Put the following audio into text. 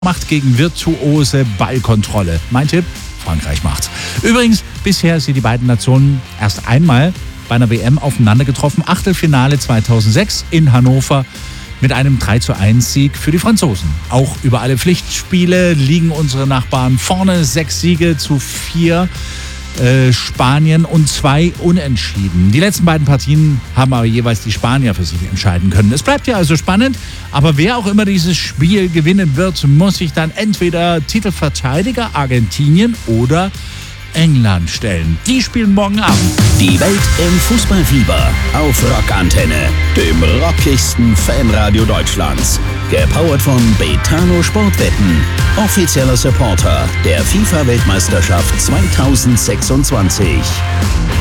Macht gegen virtuose Ballkontrolle. Mein Tipp, Frankreich macht's. Übrigens, bisher sind die beiden Nationen erst einmal bei einer WM aufeinander getroffen. Achtelfinale 2006 in Hannover mit einem 3:1 für die Franzosen. Auch über alle Pflichtspiele liegen unsere Nachbarn vorne. 6 Siege zu 4. Spanien und 2 Unentschieden. Die letzten beiden Partien haben aber jeweils die Spanier für sich entscheiden können. Es bleibt ja also spannend, aber wer auch immer dieses Spiel gewinnen wird, muss sich dann entweder Titelverteidiger Argentinien oder England stellen. Die spielen morgen Abend. Die Welt im Fußballfieber auf Rockantenne, dem rockigsten Fanradio Deutschlands. Gepowert von Betano Sportwetten, offizieller Supporter der FIFA-Weltmeisterschaft 2026.